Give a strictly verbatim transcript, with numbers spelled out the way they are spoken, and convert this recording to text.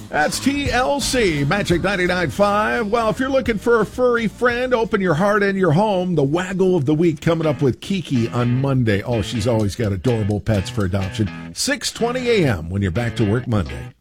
That's T L C, Magic ninety-nine point five. Well, if you're looking for a furry friend, open your heart and your home. The Waggle of the Week coming up with Kiki on Monday. Oh, she's always got adorable pets for adoption. six twenty a.m. when you're back to work Monday.